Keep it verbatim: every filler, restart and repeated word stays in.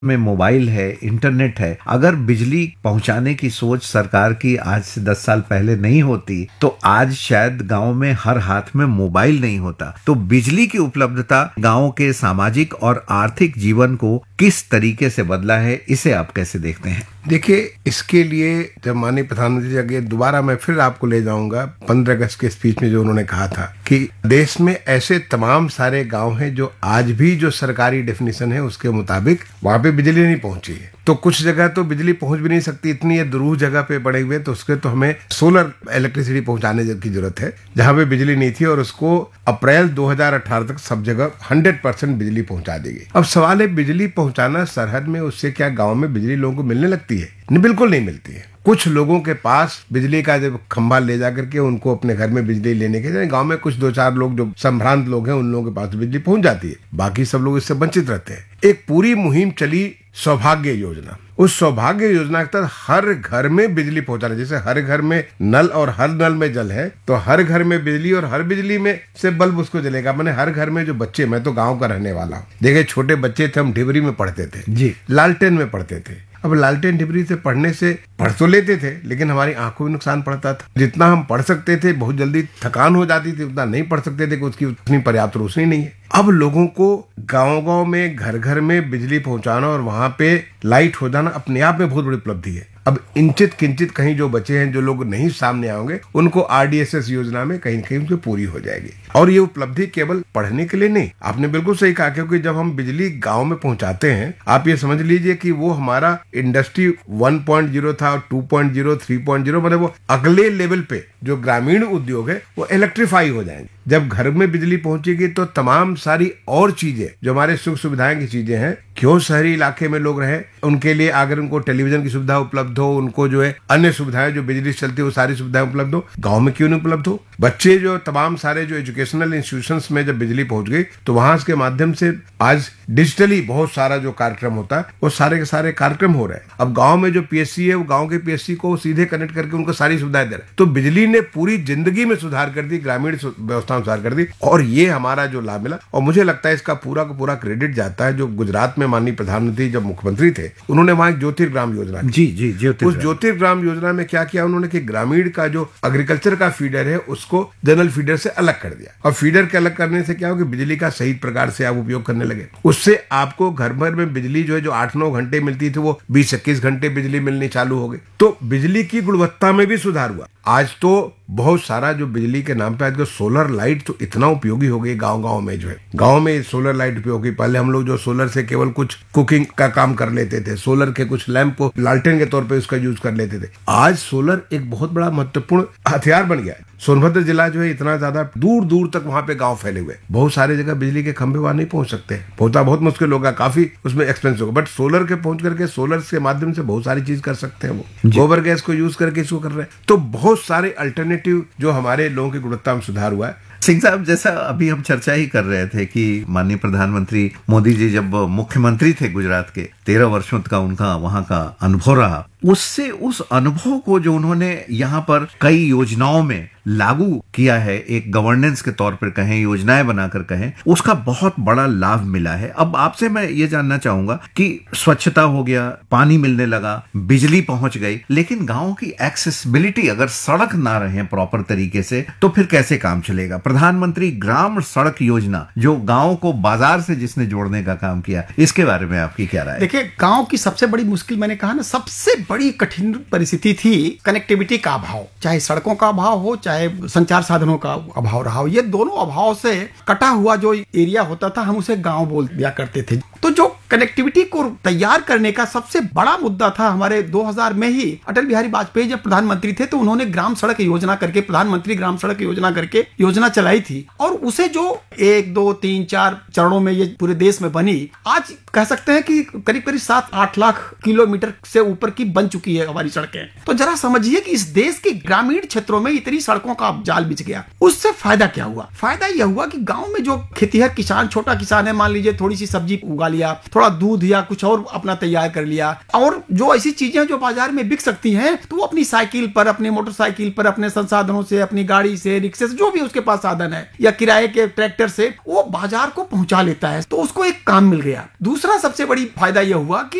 में मोबाइल है, इंटरनेट है। अगर बिजली पहुंचाने की सोच सरकार की आज से दस साल पहले नहीं होती तो आज शायद गांव में हर हाथ में मोबाइल नहीं होता। तो बिजली की उपलब्धता गांव के सामाजिक और आर्थिक जीवन को किस तरीके से बदला है, इसे आप कैसे देखते हैं? देखिए, इसके लिए जब माननीय प्रधानमंत्री जी के दोबारा मैं फिर आपको ले जाऊंगा पंद्रह अगस्त के स्पीच में जो उन्होंने कहा था कि देश में ऐसे तमाम सारे गांव हैं जो आज भी जो सरकारी डेफिनेशन है उसके मुताबिक वहां पे बिजली नहीं पहुंची है। तो कुछ जगह तो बिजली पहुंच भी नहीं सकती, इतनी ये दुरूह जगह पे पड़े हुए, तो उसके तो हमें सोलर इलेक्ट्रिसिटी पहुंचाने की जरूरत है जहां पे बिजली नहीं थी, और उसको अप्रैल दो हज़ार अठारह तक सब जगह हंड्रेड परसेंट बिजली पहुंचा देगी। अब सवाल है, बिजली पहुंचाना सरहद में, उससे क्या गाँव में बिजली लोगों को मिलने लगती है? नहीं, बिल्कुल नहीं मिलती है। कुछ लोगों के पास बिजली का जब खंभा ले जाकर के उनको अपने घर में बिजली लेने के, गांव में कुछ दो चार लोग जो संभ्रांत लोग हैं उन लोगों के पास बिजली पहुंच जाती है, बाकी सब लोग इससे वंचित रहते हैं। एक पूरी मुहिम चली सौभाग्य योजना। उस सौभाग्य योजना के तहत हर घर में बिजली पहुंचाना, जैसे हर घर में नल और हर नल में जल है तो हर घर में बिजली, और हर बिजली में से बल्ब उसको जलेगा। मैंने हर घर में जो बच्चे, मैं तो गांव का रहने वाला हूँ, देखे छोटे बच्चे थे, हम ढिबरी में पढ़ते थे जी, लालटेन में पढ़ते थे। अब लालटेन ढिबरी से पढ़ने से पढ़ तो लेते थे लेकिन हमारी आंखों में नुकसान पड़ता था। जितना हम पढ़ सकते थे बहुत जल्दी थकान हो जाती थी, उतना नहीं पढ़ सकते थे कि उसकी उतनी पर्याप्त रोशनी नहीं है। अब लोगों को गांव-गांव में घर घर में बिजली पहुंचाना और वहां पे लाइट हो जाना अपने आप में बहुत बड़ी उपलब्धि है। अब इंचित किंचित कहीं जो बचे हैं, जो लोग नहीं सामने आओगे, उनको आरडीएसएस योजना में कहीं कहीं उनकी पूरी हो जाएगी। और ये उपलब्धि केवल पढ़ने के लिए नहीं, आपने बिल्कुल सही कहा, क्योंकि जब हम बिजली गांव में पहुंचाते हैं, आप ये समझ लीजिए कि वो हमारा इंडस्ट्री वन पॉइंट ज़ीरो था और two point zero, three point zero, मतलब वो अगले लेवल पे जो ग्रामीण उद्योग है वो इलेक्ट्रीफाई हो जाएंगे। जब घर में बिजली पहुंचेगी तो तमाम सारी और चीजें जो हमारे सुख सुविधाएं की चीजें हैं, क्यों शहरी इलाके में लोग रहे, उनके लिए अगर उनको टेलीविजन की सुविधा उपलब्ध हो, उनको जो है अन्य सुविधाएं जो बिजली से चलती है वो सारी सुविधाएं उपलब्ध हो, गांव में क्यों नहीं उपलब्ध हो? बच्चे जो तमाम सारे जो एजुकेशनल इंस्टीट्यूशंस में जब बिजली पहुंच गई तो वहां के माध्यम से आज डिजिटली बहुत सारा जो कार्यक्रम होता है वो सारे के सारे कार्यक्रम हो रहे हैं। अब गांव में जो पीएससी है वो गांव के पीएससी को सीधे कनेक्ट करके उनको सारी सुविधाएं दे रहे हैं। तो बिजली ने पूरी जिंदगी में सुधार कर दी, ग्रामीण व्यवस्था में सुधार कर दी, और ये हमारा जो लाभ मिला। और मुझे लगता है इसका पूरा का पूरा क्रेडिट जाता है जो गुजरात में माननीय प्रधानमंत्री जब मुख्यमंत्री थे, उन्होंने वहां एक ज्योतिर्ग्राम योजना जी जी ज्योतिर्ग्राम। उस ज्योतिर्ग्राम योजना में क्या किया उन्होंने कि ग्रामीण का जो एग्रीकल्चर का फीडर है उसको जनरल फीडर से अलग कर दिया। और फीडर के अलग करने से क्या हो कि बिजली का सही प्रकार से आप उपयोग करने लगे। उससे आपको घर भर में बिजली जो है जो आठ नौ घंटे मिलती थी वो बीस इक्कीस घंटे बिजली मिलनी चालू हो गई। तो बिजली की गुणवत्ता में भी सुधार हुआ। आज तो बहुत सारा जो बिजली के नाम पे आज सोलर लाइट तो इतना उपयोगी हो गई गांव गांव में, जो है गांव में सोलर लाइट उपयोगी। पहले हम लोग जो सोलर से केवल कुछ कुकिंग का काम कर लेते थे, सोलर के कुछ लैंप को लालटेन के तौर पे उसका यूज कर लेते थे। आज सोलर एक बहुत बड़ा महत्वपूर्ण हथियार बन गया है। सोनभद्र जिला जो है इतना ज्यादा दूर दूर तक वहां पे गांव फैले हुए, बहुत सारी जगह बिजली के खंभे वहां नहीं पहुंच सकते, पहुंचा बहुत मुश्किल होगा, काफी उसमें एक्सपेंस होगा। बट सोलर के पहुंच करके सोलर के माध्यम से बहुत सारी चीज कर सकते हैं। वो गोबर गैस को यूज करके इसको कर रहे हैं। तो बहुत सारे अल्टरनेटिव जो हमारे लोगों की गुणवत्ता में सुधार हुआ है। सिंह साहब, जैसा अभी हम चर्चा ही कर रहे थे कि माननीय प्रधानमंत्री मोदी जी जब मुख्यमंत्री थे गुजरात के, तेरह वर्षों का उनका वहां का अनुभव रहा, उससे उस अनुभव को जो उन्होंने यहाँ पर कई योजनाओं में लागू किया है, एक गवर्नेंस के तौर पर कहें, योजनाएं बनाकर कहें, उसका बहुत बड़ा लाभ मिला है। अब आपसे मैं ये जानना चाहूंगा कि स्वच्छता हो गया, पानी मिलने लगा, बिजली पहुंच गई, लेकिन गांव की एक्सेसिबिलिटी अगर सड़क ना रहे प्रॉपर तरीके से तो फिर कैसे काम चलेगा? प्रधानमंत्री ग्राम सड़क योजना जो गांव को बाजार से जिसने जोड़ने का काम किया, इसके बारे में आपकी क्या राय? देखिए, गांव की सबसे बड़ी मुश्किल, मैंने कहा ना, सबसे बड़ी कठिन परिस्थिति थी कनेक्टिविटी का अभाव। चाहे सड़कों का अभाव हो, चाहे संचार साधनों का अभाव रहा हो, ये दोनों अभाव से कटा हुआ जो एरिया होता था हम उसे गांव बोल दिया करते थे। तो जो कनेक्टिविटी को तैयार करने का सबसे बड़ा मुद्दा था, हमारे दो हज़ार में ही अटल बिहारी वाजपेयी जब प्रधानमंत्री थे तो उन्होंने ग्राम सड़क योजना करके, प्रधानमंत्री ग्राम सड़क योजना करके योजना चलाई थी। और उसे जो एक दो तीन चार चरणों में ये पूरे देश में बनी, आज कह सकते हैं कि करीब करीब सात आठ लाख किलोमीटर से ऊपर की बनी बन चुकी है हमारी सड़कें। तो जरा समझिए कि इस देश के ग्रामीण क्षेत्रों में इतनी सड़कों का जाल बिछ गया, उससे फायदा क्या हुआ? फायदा यह हुआ कि गांव में जो खेतीहर किसान, छोटा किसान है, मान लीजिए थोड़ी सी सब्जी उगा लिया, थोड़ा दूध या कुछ और अपना तैयार कर लिया, और जो ऐसी चीजें जो बाजार में बिक सकती हैं तो वो अपनी साइकिल पर, अपनी मोटरसाइकिल पर, अपने संसाधनों से, अपनी गाड़ी से, रिक्शे से, जो भी उसके पास साधन है, या किराए के ट्रैक्टर से वो बाजार को पहुंचा लेता है। तो उसको एक काम मिल गया। दूसरा सबसे बड़ी फायदा यह हुआ कि